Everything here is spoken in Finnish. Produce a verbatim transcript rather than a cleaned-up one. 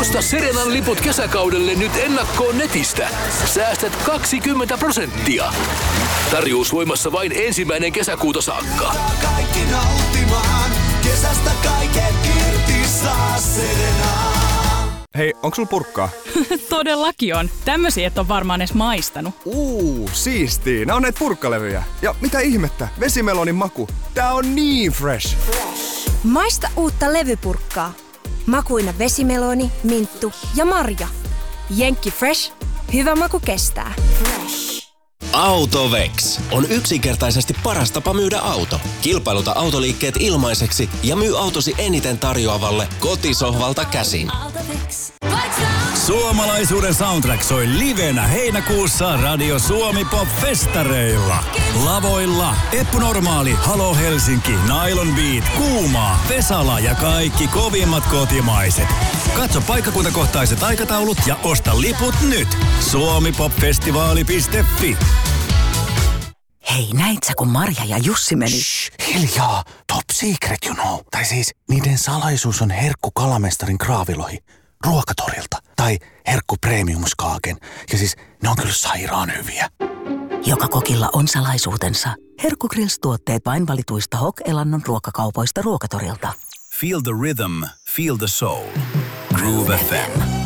Osta Serenan liput kesäkaudelle nyt ennakkoon netistä. Säästät kaksikymmentä prosenttia. Tarjous voimassa vain ensimmäinen kesäkuuta saakka. Kaikki nauttimaan, kesästä kaiken irti saa Serena. Hei, onks sulla purkkaa? Todellakin on. Tämmösiä et on varmaan edes maistanut. Uuu, siistii. Nää on näitä purkkalevyjä. Ja mitä ihmettä? Vesimelonin maku. Tää on niin fresh. Maista uutta levypurkkaa. Makuina vesimeloni, minttu ja marja. Jenkki Fresh. Hyvä maku kestää. Autovex on yksinkertaisesti paras tapa myydä auto. Kilpailuta autoliikkeet ilmaiseksi ja myy autosi eniten tarjoavalle kotisohvalta käsin. Suomalaisuuden soundtrack soi livenä heinäkuussa Radio Suomi Pop-festareilla. Lavoilla Eppu Normaali, Halo Helsinki, Nylon Beat, Kuumaa, Vesala ja kaikki kovimmat kotimaiset. Katso paikkakuntakohtaiset aikataulut ja osta liput nyt. suomipopfestivaali piste fi. Hei, näit sä kun Marja ja Jussi meni? Shh, hiljaa, top secret you know. Tai siis niiden salaisuus on herkku kalamestarin kraavilohi ruokatorilta. Tai herkku premiumskaaken. Ja siis ne on kyllä sairaan hyviä. Joka kokilla on salaisuutensa. Herkku Grills-tuotteet vain valituista H O K-elannon ruokakaupoista ruokatorilta. Feel the rhythm, feel the soul. Groove F M.